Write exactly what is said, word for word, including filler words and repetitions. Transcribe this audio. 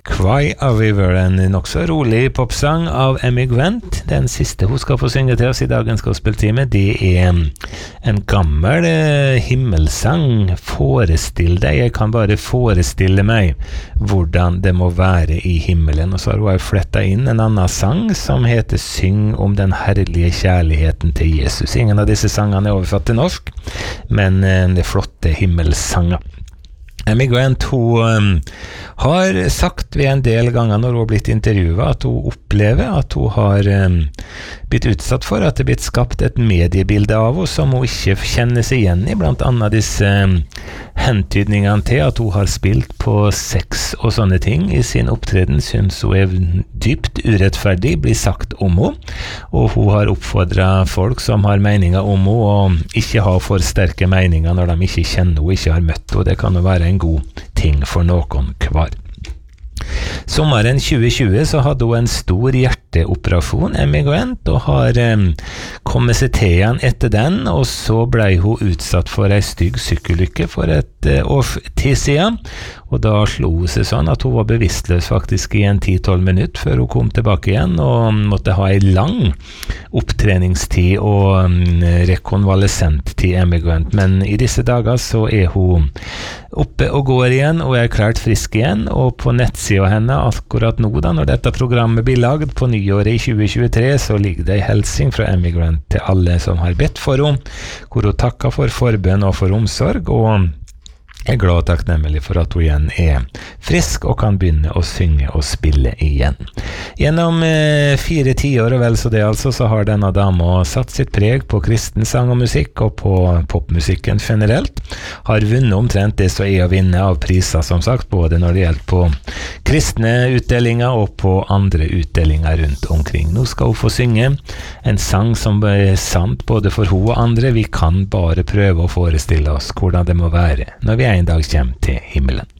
Cry a River, en nokså rolig popsang av Amy Grant. Den siste hun skal få synge til oss i dagens gospeltime, det er en gammel eh, himmelsang. Forestill deg, jeg kan bare forestille meg hvordan det må være i himmelen. Og så har hun også flettet inn en annen sang som heter Syng om den herlige kjærligheten til Jesus. Ingen av disse sangene er oversatt til norsk, men eh, det er flotte himmelsanger. Amy Grant, hun um, har sagt ved en del ganger når hun har blitt intervjuet at hun opplever at hun har um, blitt utsatt for at det er blitt skapt et mediebilde av henne som hun ikke kjenner seg igjen i, blant annet disse um, hentydningene til at hun har spilt på sex og sånne ting i sin opptreden, synes hun er dypt urettferdig blir sagt om henne, og hun har oppfordret folk som har meninger om henne og ikke ha for sterke meninger når de ikke kjenner henne, ikke har møtt henne. Det kan jo være en god ting for noen hver. Sommeren tjue tjue så hadde hun en stor hjerteoperasjon, Amy Grant, og har um, kommet seg til igjen etter den, og så ble hun utsatt for en stygg sykkelulykke for et uh, års tid siden, og da slo hun seg sånn at hun var bevisstløs faktisk i en ti til tolv minutter før hun kom tilbake igjen, og måtte ha en lang opptreningstid og um, rekonvalesent-tid, Amy Grant. Men i disse dager så er hun oppe og går igjen, og er klart frisk igjen, og på nettsiden av henne akkurat nå da, når dette programmet blir lagd på nyåret i tjue tjuetre, så ligger det en helsing fra Amy Grant til alle som har bedt for henne, hvor hun takker for forbønn og for omsorg, og er glad og takknemlig for at hun igjen er frisk og kan begynne å synge og spille igjen. Gjennom eh, fire tiår og vel så det altså, så har denne dama satt sitt preg på kristen sang og musikk og på popmusikken generelt. Har vunnet omtrent det som er å vinne av priser, som sagt, både når det gjelder på kristne utdelinger og på andre utdelinger rundt omkring. Nå skal hun få synge en sang som er sant både for hun og andre. Vi kan bare prøve å forestille oss hvordan det må være når vi en dag kommer til himmelen.